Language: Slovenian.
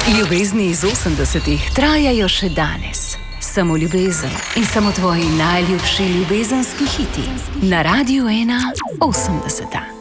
Ljubezni iz 80-ih trajajo še danes. Samo ljubezen in samo tvoji najljubši ljubezenski hiti. Na Radiu 1 80.